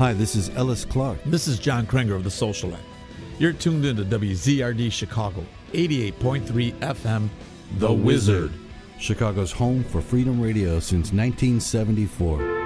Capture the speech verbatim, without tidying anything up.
Hi, this is Ellis Clark. This is John Krenger of The Socialite. You're tuned into W Z R D Chicago, eighty-eight point three F M, The Wizard. Chicago's home for Freedom Radio since nineteen seventy-four.